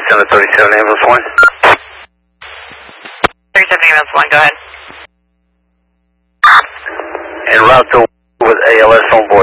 Center 37 ambulance 1. 37 ambulance 1, go ahead. En route to with ALS on board.